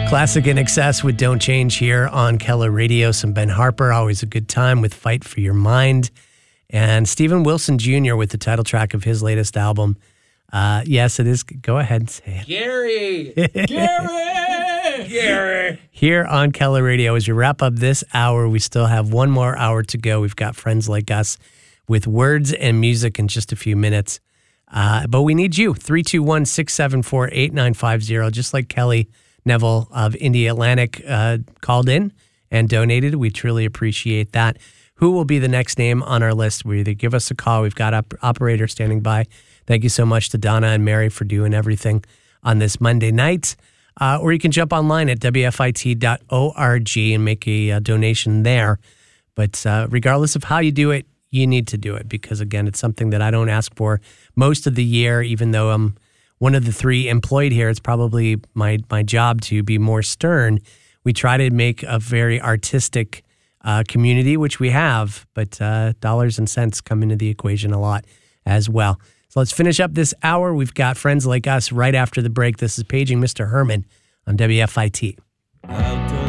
Classic In Excess with Don't Change here on Keller Radio. Some Ben Harper, always a good time with Fight for Your Mind. And Steven Wilson Jr. with the title track of his latest album. Yes, it is. Go ahead and say it. Gary! Gary! Here on Keller Radio, as we wrap up this hour, we still have one more hour to go. We've got Friends Like Us with words and music in just a few minutes. But we need you. 321-674-8950. Just like Kelly Neville of Indie Atlantic called in and donated. We truly appreciate that. Who will be the next name on our list? We either give us a call. We've got operator standing by. Thank you so much to Donna and Mary for doing everything on this Monday night. Or you can jump online at wfit.org and make a donation there. But regardless of how you do it, you need to do it because, again, it's something that I don't ask for most of the year, even though I'm one of the three employed here. It's probably my job to be more stern. We try to make a very artistic community, which we have, but dollars and cents come into the equation a lot as well. So let's finish up this hour. We've got Friends Like Us right after the break. This is Paging Mr. Herman on WFIT.